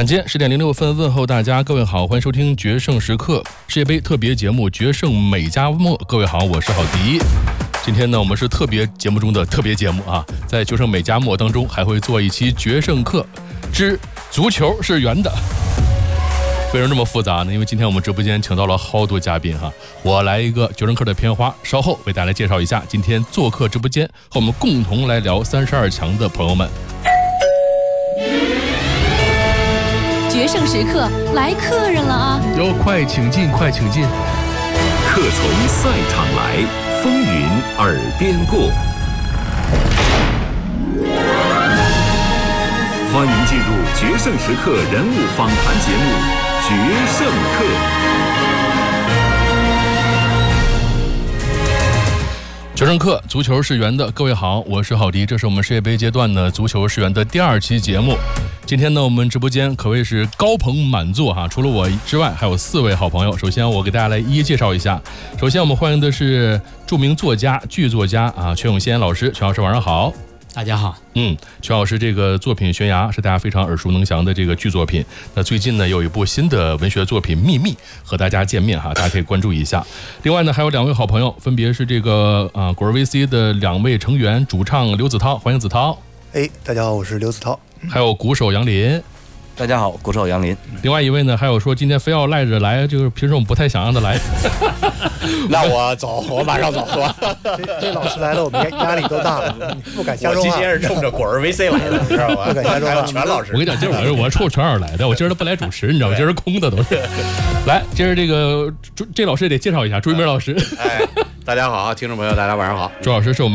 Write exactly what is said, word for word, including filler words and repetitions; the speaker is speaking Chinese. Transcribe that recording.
晚间十点零六分，问候大家，各位好，欢迎收听决胜时刻世界杯特别节目《决胜美加墨》。各位好，我是郝迪。今天呢，我们是特别节目中的特别节目啊，在《决胜美加墨》当中还会做一期决胜课之足球是圆的。为什么这么复杂呢？因为今天我们直播间请到了好多嘉宾哈，我来一个决胜课的片花，稍后为大家介绍一下今天做客直播间和我们共同来聊三十二强的朋友们。 决胜时刻来客人了啊！ 哟，快请进，快请进！ 客从赛场来，风云耳边过。欢迎进入决胜时刻人物访谈节目《决胜客》。 决胜课足球是圆的，各位好，我是郝迪，这是我们世界杯阶段呢足球是圆的第二期节目。今天呢，我们直播间可谓是高朋满座哈，除了我之外，还有四位好朋友。首先，我给大家来一一介绍一下。首先，我们欢迎的是著名作家、剧作家啊，全永先老师。全老师晚上好。 大家好。 嗯，全老师这个作品《悬崖》是大家非常耳熟能详的这个剧作品。那最近呢，有一部新的文学作品《秘密》和大家见面哈，大家可以关注一下。另外呢，还有两位好朋友，分别是这个啊果儿 V C 的两位成员，主唱刘子涛，欢迎子涛。 哎，大家好，我是刘子涛。 还有鼓手杨林。 大家好，鼓手杨林。 另外一位呢，还有说今天非要赖着来，就是平时我们不太想让他来。 那我走，我马上走，是吧？ 这这老师来了，我们压压力都大了，不敢瞎说话。 我今天是冲着果儿 V C 来的，你知道吧？ 不敢瞎说话。 还有全老师， 我跟你讲，今儿我是我是冲全老师来的，我今儿都不来主持，你知道吗？今儿空的都是。来，今儿这个这老师也得介绍一下，朱一鸣老师。 哎，大家好，听众朋友，大家晚上好。 朱老师是我们